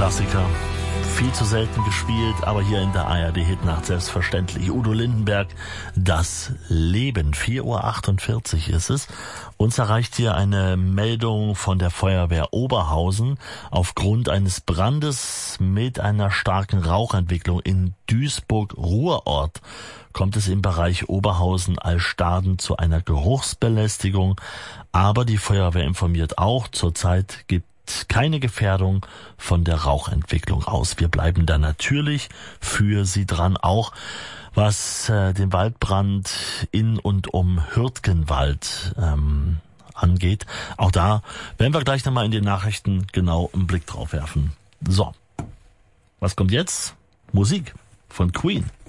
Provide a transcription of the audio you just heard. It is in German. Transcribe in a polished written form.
Klassiker. Viel zu selten gespielt, aber hier in der ARD-Hitnacht selbstverständlich. Udo Lindenberg, das Leben. 4:48 Uhr ist es. Uns erreicht hier eine Meldung von der Feuerwehr Oberhausen. Aufgrund eines Brandes mit einer starken Rauchentwicklung in Duisburg-Ruhrort kommt es im Bereich Oberhausen-Allstaden zu einer Geruchsbelästigung. Aber die Feuerwehr informiert auch, zurzeit gibt keine Gefährdung von der Rauchentwicklung aus. Wir bleiben da natürlich für Sie dran, auch was den Waldbrand in und um Hürtgenwald angeht. Auch da werden wir gleich nochmal in den Nachrichten genau einen Blick drauf werfen. So, was kommt jetzt? Musik von Queen.